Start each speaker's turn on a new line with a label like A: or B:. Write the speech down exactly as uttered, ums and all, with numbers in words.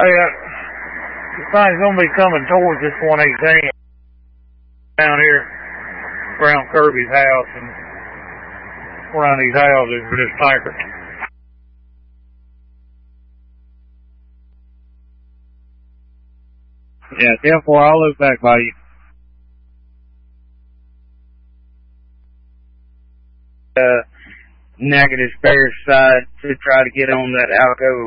A: Hey, uh, the thing's gonna be coming towards this one eighteen down here around Kirby's house and around these houses for this tanker.
B: Yeah, ten four, I'll look back by you. Uh, negative spare side to try to get on that Alco